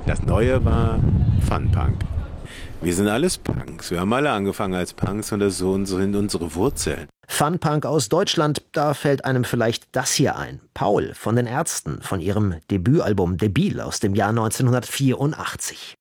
Das Neue war Funpunk. Wir sind alles Punks. Wir haben alle angefangen als Punks und das so sind unsere Wurzeln. Funpunk aus Deutschland, da fällt einem vielleicht das hier ein. Paul von den Ärzten, von ihrem Debütalbum Debil aus dem Jahr 1984.